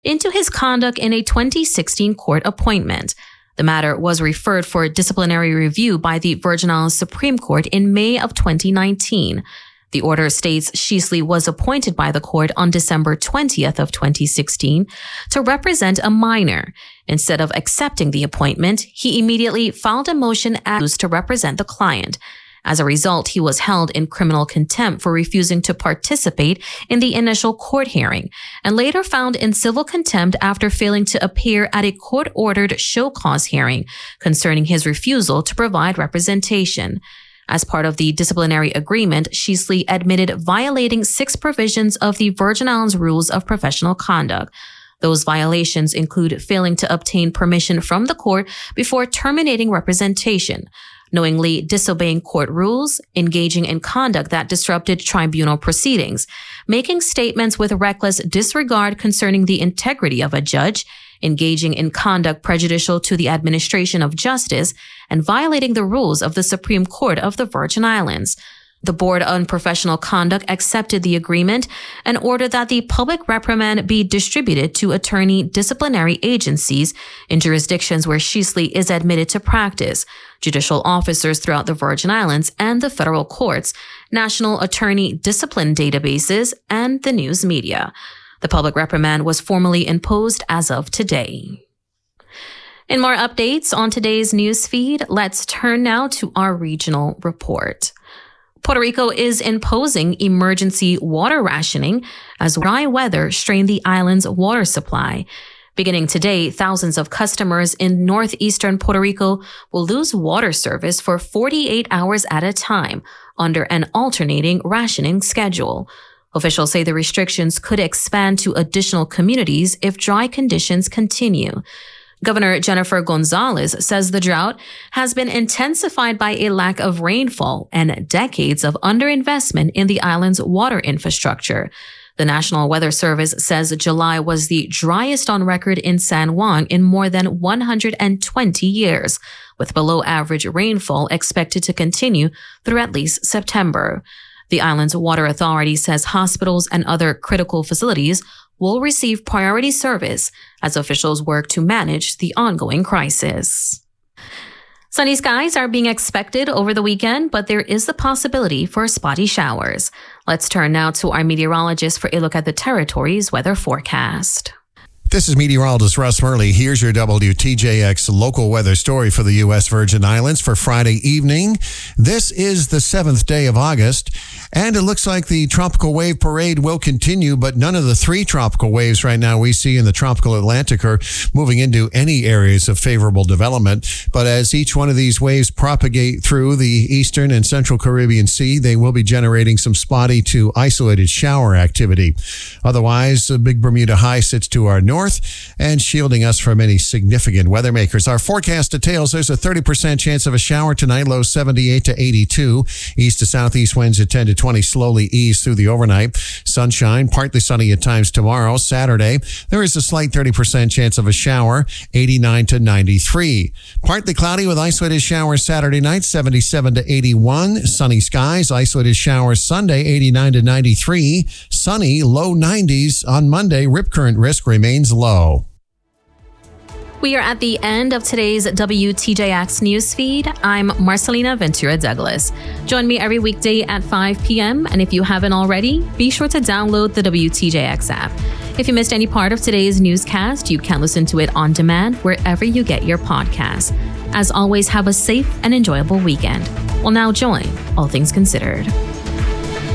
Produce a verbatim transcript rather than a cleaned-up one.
into his conduct in a twenty sixteen court appointment. The matter was referred for disciplinary review by the Virgin Islands Supreme Court in May of twenty nineteen. The order states Sheasley was appointed by the court on December twentieth of twenty sixteen to represent a minor. Instead of accepting the appointment, he immediately filed a motion as to represent the client. As a result, he was held in criminal contempt for refusing to participate in the initial court hearing, and later found in civil contempt after failing to appear at a court-ordered show cause hearing concerning his refusal to provide representation. As part of the disciplinary agreement, Sheasley admitted violating six provisions of the Virgin Islands Rules of Professional Conduct. Those violations include failing to obtain permission from the court before terminating representation, knowingly disobeying court rules, engaging in conduct that disrupted tribunal proceedings, making statements with reckless disregard concerning the integrity of a judge, engaging in conduct prejudicial to the administration of justice, and violating the rules of the Supreme Court of the Virgin Islands. The Board on Professional Conduct accepted the agreement and ordered that the public reprimand be distributed to attorney disciplinary agencies in jurisdictions where Sheasley is admitted to practice, judicial officers throughout the Virgin Islands and the federal courts, national attorney discipline databases, and the news media. The public reprimand was formally imposed as of today. In more updates on today's news feed, let's turn now to our regional report. Puerto Rico is imposing emergency water rationing as dry weather strained the island's water supply. Beginning today, thousands of customers in northeastern Puerto Rico will lose water service for forty-eight hours at a time under an alternating rationing schedule. Officials say the restrictions could expand to additional communities if dry conditions continue. Governor Jennifer Gonzalez says the drought has been intensified by a lack of rainfall and decades of underinvestment in the island's water infrastructure. The National Weather Service says July was the driest on record in San Juan in more than one hundred twenty years, with below average rainfall expected to continue through at least September. The island's water authority says hospitals and other critical facilities will receive priority service as officials work to manage the ongoing crisis. Sunny skies are being expected over the weekend, but there is the possibility for spotty showers. Let's turn now to our meteorologist for a look at the territory's weather forecast. This is meteorologist Russ Murley. Here's your W T J X local weather story for the U S Virgin Islands for Friday evening. This is the seventh day of August, and it looks like the tropical wave parade will continue, but none of the three tropical waves right now we see in the tropical Atlantic are moving into any areas of favorable development. But as each one of these waves propagate through the eastern and central Caribbean Sea, they will be generating some spotty to isolated shower activity. Otherwise, the big Bermuda high sits to our north and shielding us from any significant weather makers. Our forecast details: there's a thirty percent chance of a shower tonight, low seventy-eight to eighty-two. East to southeast winds at ten to twenty, slowly ease through the overnight. Sunshine, partly sunny at times tomorrow. Saturday, there is a slight thirty percent chance of a shower, eighty-nine to ninety-three. Partly cloudy with isolated showers Saturday night, seventy-seven to eighty-one. Sunny skies, isolated showers Sunday, eighty-nine to ninety-three. Sunny, low nineties on Monday. Rip current risk remains low. We are at the end of today's W T J X newsfeed. I'm Marcelina Ventura Douglas. Join me every weekday at five p.m. And if you haven't already, be sure to download the W T J X app. If you missed any part of today's newscast, you can listen to it on demand wherever you get your podcasts. As always, have a safe and enjoyable weekend. We'll now join All Things Considered.